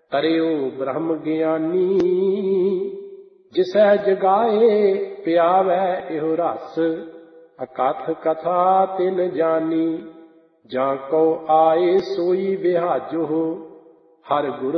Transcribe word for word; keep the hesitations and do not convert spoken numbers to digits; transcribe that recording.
ਤਰਿਓ ਬ੍ਰਹਮ ਗਿਆਨੀ। ਜਿਸੈ ਜਗਾਏ ਪਿਆਵੈ ਇਹੋ ਰਸ, ਅਕਥ ਕਥਾ ਤਿਨ ਜਾਨੀ। ਜਾਂ ਕਉ ਆਏ ਸੋਈ ਬਿਹਾਜੋ, ਹਰਿ ਗੁਰ